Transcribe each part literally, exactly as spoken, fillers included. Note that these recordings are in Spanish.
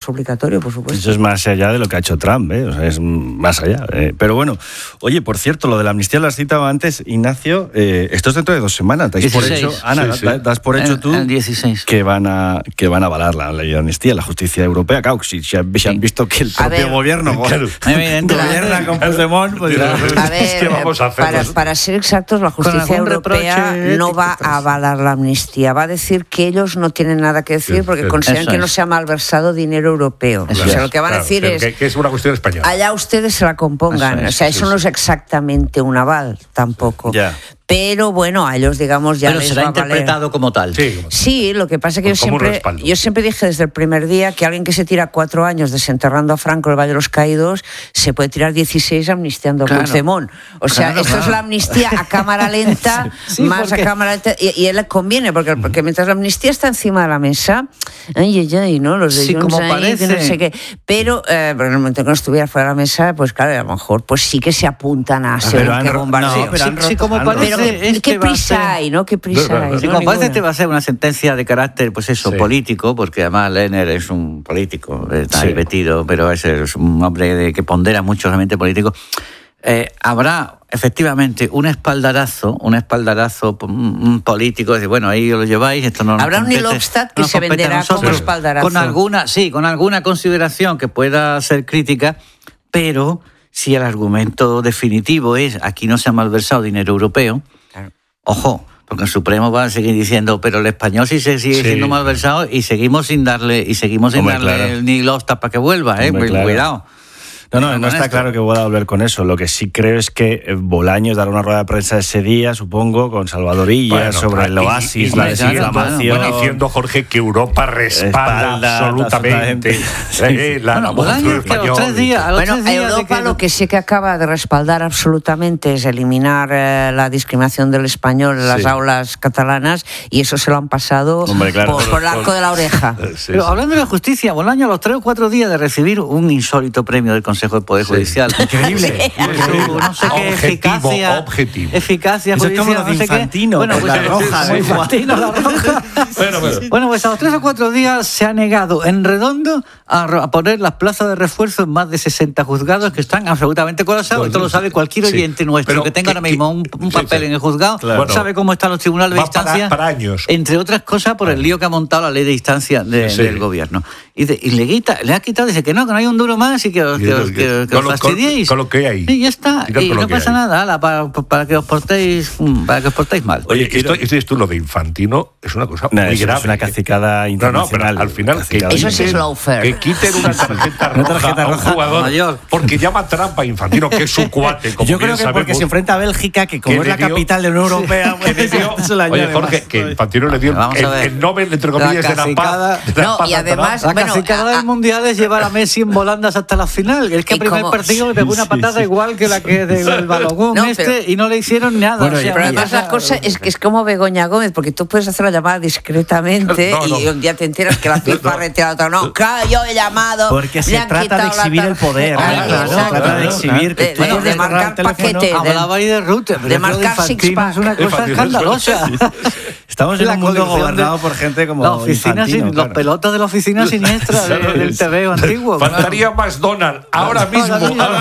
obligatorio, por supuesto. Eso es más allá de lo que ha hecho Trump, ¿eh? O sea, es más allá. Eh. Pero bueno, oye, por cierto, lo de la amnistía lo has citado antes, Ignacio, eh, esto es dentro de dos semanas. ¿Dais por hecho, Ana, sí, sí. das por hecho tú el, el dieciséis. que van a que van a avalar la ley de amnistía, la justicia europea? Claro, si, si, han, si han visto que el propio ver, gobierno claro, gobierna con Puigdemont, pues claro, a ver, ¿qué vamos a hacer? Para, para ser exactos, la justicia europea no va a avalar la amnistía, va a decir que ellos no tienen nada que decir porque sí, consideran que es. no se ha malversado dinero europeo. Eso o sea, es. lo que van claro, a decir es que, que es una cuestión española. Allá ustedes se la compongan. Eso es, o sea, eso sí, no es exactamente un aval tampoco. Ya. Pero bueno, a ellos, digamos, ya Pero les será va interpretado valer. como tal. Sí, como sí, lo que pasa es que yo siempre, yo siempre dije desde el primer día que alguien que se tira cuatro años desenterrando a Franco el Valle de los Caídos se puede tirar dieciséis amnistiando claro. a Puigdemont. O sea, claro, esto claro. es la amnistía a cámara lenta, sí, más porque... a cámara lenta, y, y él le conviene, porque, porque mientras la amnistía está encima de la mesa, ay, ay, ay, ¿no? Los de sí, Jones, como ay, parece. no sé qué. Pero, eh, pero en el momento que no estuviera fuera de la mesa, pues claro, a lo mejor pues sí que se apuntan a según qué bombardeo. No, pero sí, sí, como parece, pero, ¿qué prisa hay, no? ¿Qué prisa hay? Sí, no, como parece, este ninguna. va a ser una sentencia de carácter, pues eso, sí. político, porque además Lehner es un político, está sí. ahí metido, pero es, es un hombre de, que pondera mucho realmente político. Eh, habrá efectivamente un espaldarazo, un espaldarazo un político, decir, bueno, ahí lo lleváis, esto no habrá nos un Hofstad que se venderá como espaldarazo. Con alguna, sí, con alguna consideración que pueda ser crítica, pero si el argumento definitivo es aquí no se ha malversado dinero europeo, claro. ojo, porque el Supremo va a seguir diciendo, pero el español sí se sigue sí. siendo malversado y seguimos sin darle y seguimos sin Hombre, darle claro. ni Hofstad para que vuelva, eh, Hombre, claro. cuidado. No, no, no está esto. claro que pueda volver con eso. Lo que sí creo es que Bolaños dará una rueda de prensa ese día, supongo, con Salvador Illa, bueno, sobre el oasis, y, y, la desinflamación. Bueno, diciendo, Jorge, que Europa respalda, respalda absolutamente sí. eh, la, bueno, la Bolaños que a los tres días... A los bueno, tres días Europa que... lo que sí que acaba de respaldar absolutamente es eliminar eh, la discriminación del español en las sí. aulas catalanas y eso se lo han pasado Hombre, claro, por, por el arco de la oreja. sí, Pero sí. hablando de la justicia, Bolaños a los tres o cuatro días de recibir un insólito premio del Consejo del Poder Judicial. Sí. Increíble. Su, no sé qué objetivo, eficacia. Objetivo. Eficacia Eso judicial. Es como lo de no sé Infantino. Qué. Bueno, pues, la roja. Sí, sí, Infantino, la roja. bueno, bueno. bueno, pues a los tres o cuatro días se ha negado en redondo a, a poner las plazas de refuerzo en más de sesenta juzgados que están absolutamente colapsados. Esto lo sabe cualquier oyente sí. nuestro Pero que tenga que, ahora mismo un, un papel sí, sí. en el juzgado. Claro. Bueno, sabe cómo están los tribunales de instancia. Para, para años. Entre otras cosas por el lío que ha montado la ley de instancia de, sí. del gobierno. Y, de, y le, quita, le ha quitado, dice que no, que no hay un duro más y que os, que os, que, que os fastidiéis. Con, con lo que hay. Y ya está. Y no pasa hay. nada, ala, para, para que os portéis para que os portéis mal. Oye, esto, esto, esto lo de Infantino es una cosa no, muy eso grave. Es una cacicada internacional. No, no, pero al final que quiten, eso sí es lawfare. Que quiten una tarjeta roja, una tarjeta roja a un jugador mayor. Porque llama trampa a Infantino, que es su cuate. Como Yo creo que sabemos, porque se enfrenta a Bélgica, que como que es la dio, capital de la Unión Europea, sí, que dio, oye, Jorge, que Infantino le dio el Nobel, entre comillas, de la paz. No, y además, la cacicada del Mundial es llevar a Messi en volandas hasta la final. Es que el primer partido le pegó una patada igual que la que del balogón no, este pero, y no le hicieron nada. Bueno, o sea, pero además la cosa es que es como Begoña Gómez, porque tú puedes hacer la llamada discretamente no, no. y un día te enteras que la FIFA ha retirado otra. No, claro, yo he llamado. Porque se trata de exhibir el poder. Se trata de exhibir que bueno, de marcar paquetes. Hablaba ahí de Rutte, de marcar six pack. Es una cosa escandalosa. Estamos en un mundo gobernado por gente como la oficina sin, claro. Los pelotas de la oficina siniestra de, del T V antiguo. Faltaría más Donald ahora mismo.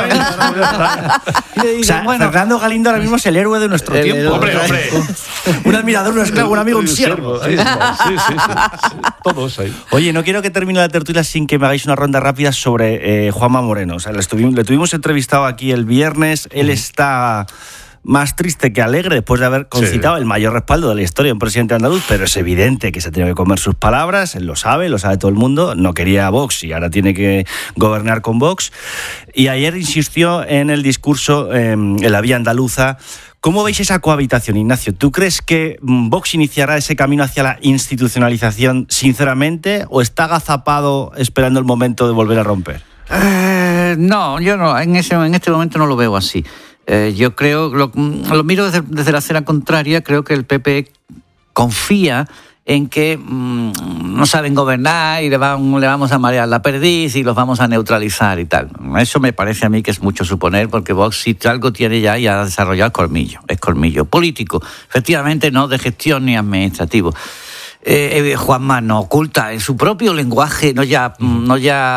O sea, bueno, Fernando Galindo ahora mismo es el héroe de nuestro el, tiempo. El, hombre, hombre. Un admirador, un esclavo, un amigo, un siervo. Sí, sí, sí, sí, sí. Todos ahí. Oye, no quiero que termine la tertulia sin que me hagáis una ronda rápida sobre eh, Juanma Moreno. O sea, le, estuvimos, le tuvimos entrevistado aquí el viernes. Él está más triste que alegre después de haber concitado sí. el mayor respaldo de la historia de un presidente andaluz, pero es evidente que se tiene que comer sus palabras, él lo sabe, lo sabe todo el mundo, no quería Vox y ahora tiene que gobernar con Vox. Y ayer insistió en el discurso eh, en la vía andaluza. ¿Cómo veis esa cohabitación, Ignacio? ¿Tú crees que Vox iniciará ese camino hacia la institucionalización sinceramente o está agazapado esperando el momento de volver a romper? Eh, no, yo no, en, ese, en este momento no lo veo así. Eh, yo creo, lo, lo miro desde, desde la acera contraria, creo que el P P confía en que mmm, no saben gobernar y le, van, le vamos a marear la perdiz y los vamos a neutralizar y tal. Eso me parece a mí que es mucho suponer, porque Vox si algo tiene ya y ha desarrollado colmillo, es colmillo político, efectivamente no de gestión ni administrativo. Eh, eh, Juanma no oculta en su propio lenguaje, no ya, no ya